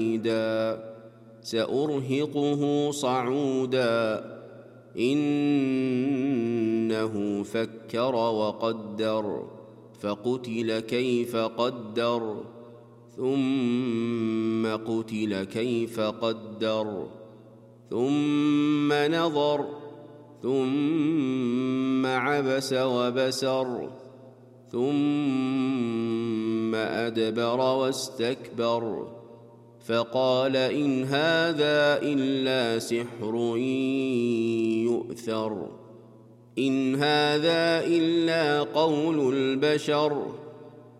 سأرهقه صعودا إنه فكر وقدر فقتل كيف قدر ثم قتل كيف قدر ثم نظر ثم عبس وبسر ثم أدبر واستكبر فقال إن هذا إلا سحر يؤثر إن هذا إلا قول البشر